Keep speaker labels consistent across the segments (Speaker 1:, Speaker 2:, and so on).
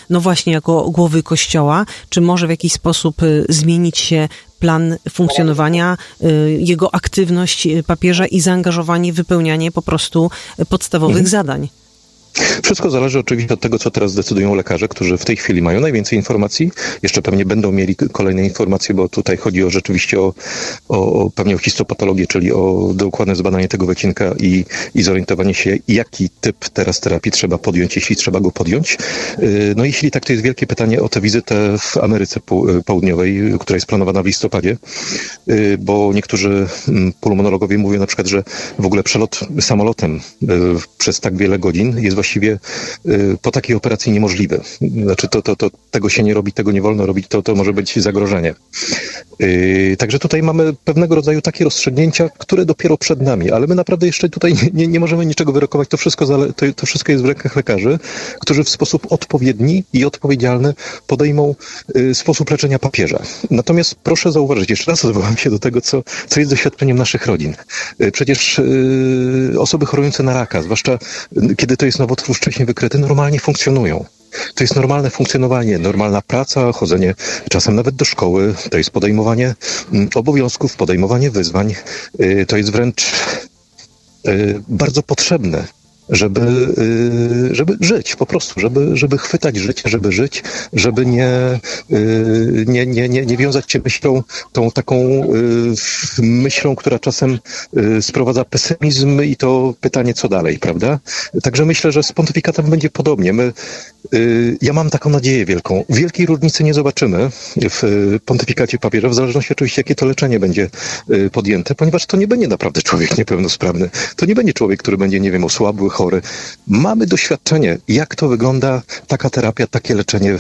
Speaker 1: no właśnie jako głowy Kościoła? Czy może w jakiś sposób zmienić się plan funkcjonowania, jego aktywność papieża i zaangażowanie w wypełnianie po prostu podstawowych zadań?
Speaker 2: Wszystko zależy oczywiście od tego, co teraz decydują lekarze, którzy w tej chwili mają najwięcej informacji. Jeszcze pewnie będą mieli kolejne informacje, bo tutaj chodzi rzeczywiście o pewnie o histopatologię, czyli o dokładne zbadanie tego wycinka i zorientowanie się, jaki typ teraz terapii trzeba podjąć, jeśli trzeba go podjąć. No jeśli tak, to jest wielkie pytanie o tę wizytę w Ameryce Południowej, która jest planowana w listopadzie, bo niektórzy pulmonologowie mówią na przykład, że w ogóle przelot samolotem przez tak wiele godzin jest właściwie po takiej operacji niemożliwy. Znaczy tego się nie robi, tego nie wolno robić, to może być zagrożenie. Także tutaj mamy pewnego rodzaju takie rozstrzygnięcia, które dopiero przed nami, ale my naprawdę jeszcze tutaj nie możemy niczego wyrokować. To wszystko jest w rękach lekarzy, którzy w sposób odpowiedni i odpowiedzialny podejmą sposób leczenia papieża. Natomiast proszę zauważyć, jeszcze raz odwołam się do tego, co jest doświadczeniem naszych rodzin. Przecież osoby chorujące na raka, zwłaszcza kiedy to jest nowotwór wcześniej wykryty, normalnie funkcjonują. To jest normalne funkcjonowanie, normalna praca, chodzenie czasem nawet do szkoły, to jest podejmowanie obowiązków, podejmowanie wyzwań. To jest wręcz bardzo potrzebne, żeby żyć po prostu, żeby chwytać życie, żeby żyć, żeby nie wiązać się tą taką myślą, która czasem sprowadza pesymizm i to pytanie, co dalej, prawda? Także myślę, że z pontyfikatem będzie podobnie. Ja mam taką nadzieję wielką. Wielkiej różnicy nie zobaczymy w pontyfikacie papieża, w zależności oczywiście, jakie to leczenie będzie podjęte, ponieważ to nie będzie naprawdę człowiek niepełnosprawny. To nie będzie człowiek, który będzie, nie wiem, osłabły, chory. Mamy doświadczenie, jak to wygląda taka terapia, takie leczenie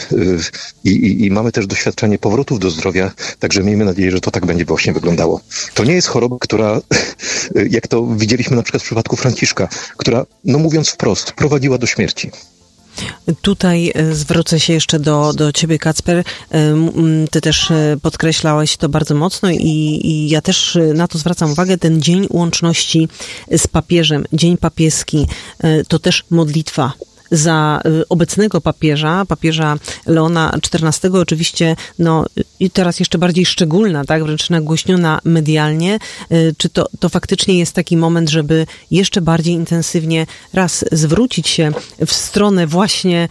Speaker 2: i mamy też doświadczenie powrotów do zdrowia, także miejmy nadzieję, że to tak będzie właśnie wyglądało. To nie jest choroba, która, jak to widzieliśmy na przykład w przypadku Franciszka, która, no mówiąc wprost, prowadziła do śmierci.
Speaker 1: Tutaj zwrócę się jeszcze do ciebie, Kacper. Ty też podkreślałeś to bardzo mocno i ja też na to zwracam uwagę. Ten dzień łączności z papieżem, dzień papieski, to też modlitwa za obecnego papieża Leona XIV, oczywiście, no i teraz jeszcze bardziej szczególna, tak, wręcz nagłośniona medialnie. Czy to faktycznie jest taki moment, żeby jeszcze bardziej intensywnie raz zwrócić się w stronę właśnie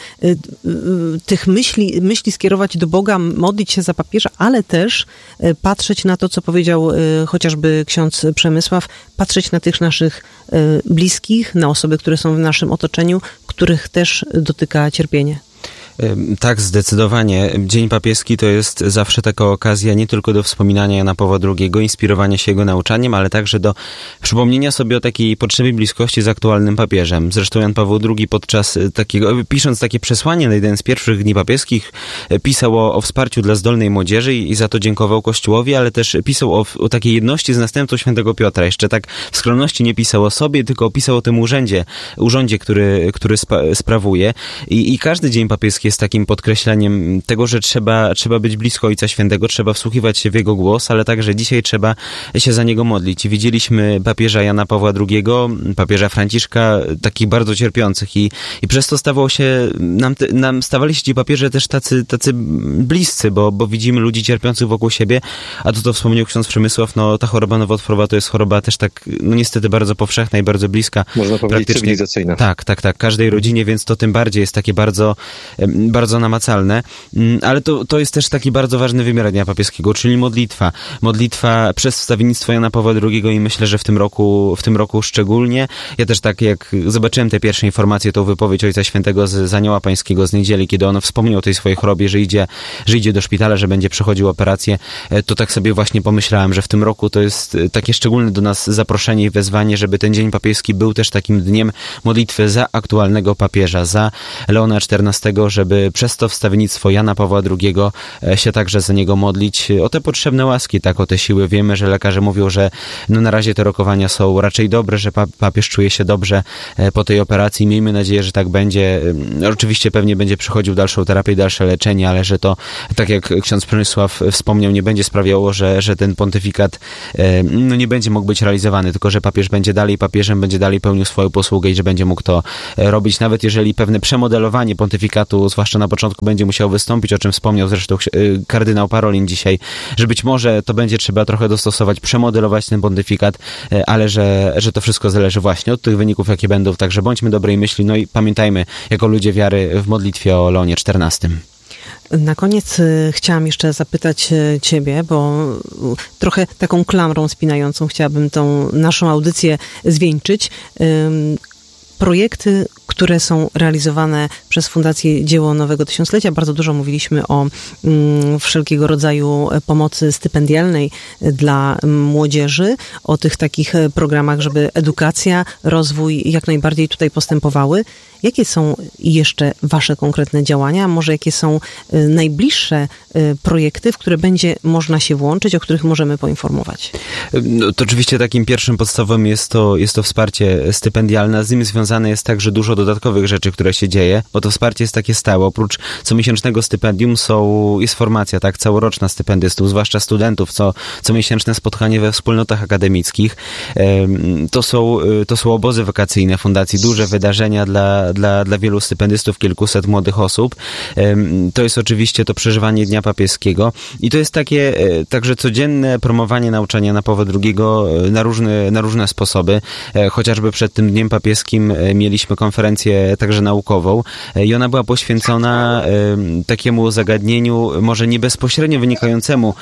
Speaker 1: tych myśli skierować do Boga, modlić się za papieża, ale też patrzeć na to, co powiedział chociażby ksiądz Przemysław, patrzeć na tych naszych bliskich, na osoby, które są w naszym otoczeniu, których też dotyka cierpienie.
Speaker 3: Tak, zdecydowanie. Dzień papieski to jest zawsze taka okazja nie tylko do wspominania Jana Pawła II, inspirowania się jego nauczaniem, ale także do przypomnienia sobie o takiej potrzebie bliskości z aktualnym papieżem. Zresztą Jan Paweł II pisząc takie przesłanie na jeden z pierwszych dni papieskich, pisał o wsparciu dla zdolnej młodzieży i za to dziękował Kościołowi, ale też pisał o takiej jedności z następcą świętego Piotra. Jeszcze tak w skromności nie pisał o sobie, tylko pisał o tym urządzie, który sprawuje. I każdy dzień papieski jest takim podkreśleniem tego, że trzeba być blisko Ojca Świętego, trzeba wsłuchiwać się w Jego głos, ale także dzisiaj trzeba się za Niego modlić. I widzieliśmy papieża Jana Pawła II, papieża Franciszka, takich bardzo cierpiących i przez to stawało się, stawali się ci papieże też tacy bliscy, bo widzimy ludzi cierpiących wokół siebie, a to wspomniał ksiądz Przemysław, no ta choroba nowotworowa to jest choroba też tak, no niestety bardzo powszechna i bardzo bliska.
Speaker 2: Można powiedzieć cywilizacyjna.
Speaker 3: Tak, każdej rodzinie, więc to tym bardziej jest takie bardzo namacalne, ale to jest też taki bardzo ważny wymiar Dnia Papieskiego, czyli modlitwa. Modlitwa przez wstawiennictwo Jana Pawła II i myślę, że w tym roku szczególnie. Ja też tak jak zobaczyłem te pierwsze informacje, tą wypowiedź Ojca Świętego z Anioła Pańskiego z niedzieli, kiedy on wspomniał o tej swojej chorobie, że idzie do szpitala, że będzie przechodził operację, to tak sobie właśnie pomyślałem, że w tym roku to jest takie szczególne do nas zaproszenie i wezwanie, żeby ten Dzień Papieski był też takim dniem modlitwy za aktualnego papieża, za Leona XIV, żeby przez to wstawiennictwo Jana Pawła II się także za niego modlić o te potrzebne łaski, tak, o te siły. Wiemy, że lekarze mówią, że no na razie te rokowania są raczej dobre, że papież czuje się dobrze po tej operacji. Miejmy nadzieję, że tak będzie. Oczywiście pewnie będzie przechodził dalszą terapię, dalsze leczenie, ale że to, tak jak ksiądz Przemysław wspomniał, nie będzie sprawiało, że ten pontyfikat no nie będzie mógł być realizowany, tylko że papież będzie dalej papieżem, będzie dalej pełnił swoją posługę i że będzie mógł to robić, nawet jeżeli pewne przemodelowanie pontyfikatu zwłaszcza na początku, będzie musiał wystąpić, o czym wspomniał zresztą kardynał Parolin dzisiaj, że być może to będzie trzeba trochę dostosować, przemodelować ten pontyfikat, ale że to wszystko zależy właśnie od tych wyników, jakie będą, także bądźmy dobrej myśli, no i pamiętajmy jako ludzie wiary w modlitwie o Leonie XIV.
Speaker 1: Na koniec chciałam jeszcze zapytać ciebie, bo trochę taką klamrą spinającą chciałabym tą naszą audycję zwieńczyć. Projekty, które są realizowane przez Fundację Dzieło Nowego Tysiąclecia. Bardzo dużo mówiliśmy o wszelkiego rodzaju pomocy stypendialnej dla młodzieży, o tych takich programach, żeby edukacja, rozwój jak najbardziej tutaj postępowały. Jakie są jeszcze wasze konkretne działania? Może jakie są najbliższe projekty, w które będzie można się włączyć, o których możemy poinformować?
Speaker 3: No, to oczywiście takim pierwszym podstawowym jest to wsparcie stypendialne. Z nim związane jest także dużo dodatkowych rzeczy, które się dzieje, bo to wsparcie jest takie stałe. Oprócz comiesięcznego stypendium jest formacja, tak, całoroczna stypendystów, zwłaszcza studentów, comiesięczne spotkanie we wspólnotach akademickich. To są obozy wakacyjne fundacji, duże wydarzenia dla wielu stypendystów, kilkuset młodych osób. To jest oczywiście to przeżywanie Dnia Papieskiego i to jest takie także codzienne promowanie nauczania Jana Pawła II na różne sposoby. Chociażby przed tym Dniem Papieskim mieliśmy konferencję także naukową i ona była poświęcona takiemu zagadnieniu, może nie bezpośrednio wynikającemu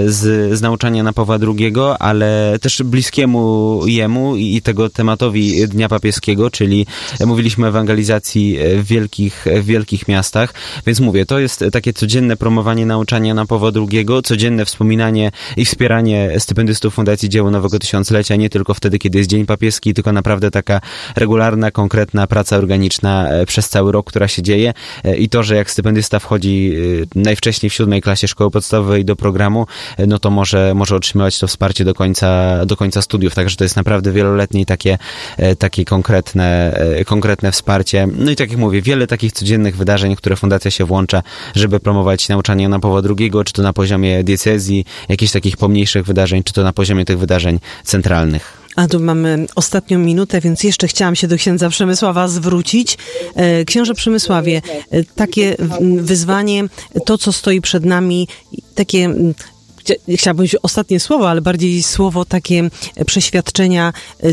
Speaker 3: z nauczania Jana Pawła II, ale też bliskiemu jemu i tego tematowi Dnia Papieskiego, czyli mówiliśmy o ewangelizacji w wielkich miastach, więc mówię, to jest takie codzienne promowanie nauczania Jana Pawła II, codzienne wspominanie i wspieranie stypendystów Fundacji Dzieło Nowego Tysiąclecia, nie tylko wtedy, kiedy jest Dzień Papieski, tylko naprawdę taka regularna, konkretna praca organiczna przez cały rok, która się dzieje i to, że jak stypendysta wchodzi najwcześniej w 7. klasie szkoły podstawowej do programu, no to może otrzymywać to wsparcie do końca studiów, także to jest naprawdę wieloletnie takie konkretne wsparcie. No i tak jak mówię, wiele takich codziennych wydarzeń, w które fundacja się włącza, żeby promować nauczanie Jana Pawła II, czy to na poziomie diecezji, jakichś takich pomniejszych wydarzeń, czy to na poziomie tych wydarzeń centralnych.
Speaker 1: A tu mamy ostatnią minutę, więc jeszcze chciałam się do księdza Przemysława zwrócić. Księże Przemysławie, takie wyzwanie, to co stoi przed nami, takie... Chciałabym powiedzieć ostatnie słowo, ale bardziej słowo takie przeświadczenia,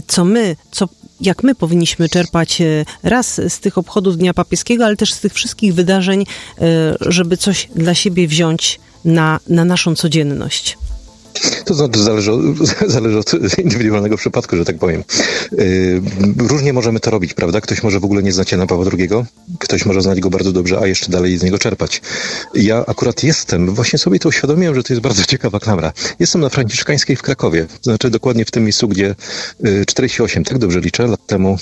Speaker 1: jak my powinniśmy czerpać raz z tych obchodów Dnia Papieskiego, ale też z tych wszystkich wydarzeń, żeby coś dla siebie wziąć na naszą codzienność.
Speaker 2: To znaczy zależy od indywidualnego przypadku, że tak powiem. Różnie możemy to robić, prawda? Ktoś może w ogóle nie znać Jana Pawła II, ktoś może znać go bardzo dobrze, a jeszcze dalej z niego czerpać. Ja akurat właśnie sobie to uświadomiłem, że to jest bardzo ciekawa klamra. Jestem na Franciszkańskiej w Krakowie, to znaczy dokładnie w tym miejscu, gdzie 48, tak dobrze liczę, lat temu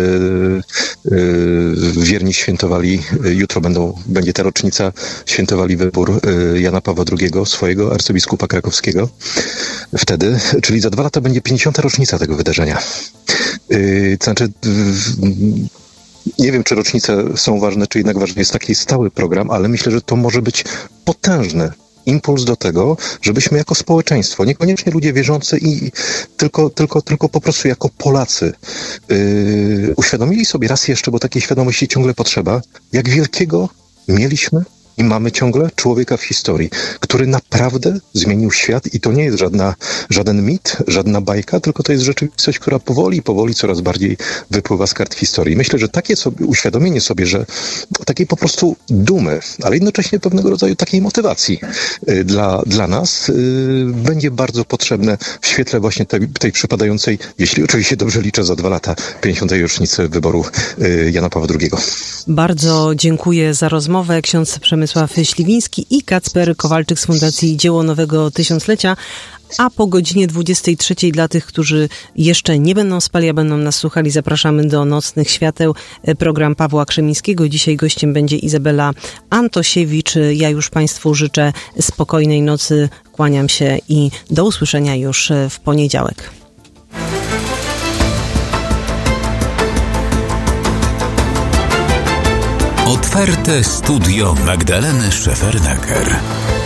Speaker 2: wierni świętowali, jutro będzie ta rocznica, świętowali wybór Jana Pawła II, swojego arcybiskupa krakowskiego. Wtedy, czyli za 2 lata będzie 50. rocznica tego wydarzenia. To znaczy, nie wiem, czy rocznice są ważne, czy jednak ważny jest taki stały program, ale myślę, że to może być potężny impuls do tego, żebyśmy jako społeczeństwo, niekoniecznie ludzie wierzący tylko po prostu jako Polacy, uświadomili sobie raz jeszcze, bo takiej świadomości ciągle potrzeba, jak wielkiego mieliśmy i mamy ciągle człowieka w historii, który naprawdę zmienił świat i to nie jest żaden mit, żadna bajka, tylko to jest rzeczywistość, która powoli coraz bardziej wypływa z kart historii. Myślę, że takie uświadomienie sobie, że takiej po prostu dumy, ale jednocześnie pewnego rodzaju takiej motywacji dla nas będzie bardzo potrzebne w świetle właśnie tej przypadającej, jeśli oczywiście dobrze liczę, za 2 lata 50. rocznicy wyboru Jana Pawła II.
Speaker 1: Bardzo dziękuję za rozmowę. Ksiądz Przemysław Śliwiński i Kacper Kowalczyk z Fundacji Dzieło Nowego Tysiąclecia. A po godzinie 23 dla tych, którzy jeszcze nie będą spali, a będą nas słuchali, zapraszamy do Nocnych Świateł, program Pawła Krzemińskiego. Dzisiaj gościem będzie Izabela Antosiewicz. Ja już Państwu życzę spokojnej nocy, kłaniam się i do usłyszenia już w poniedziałek.
Speaker 4: Otwarte studio Magdaleny Szefernaker.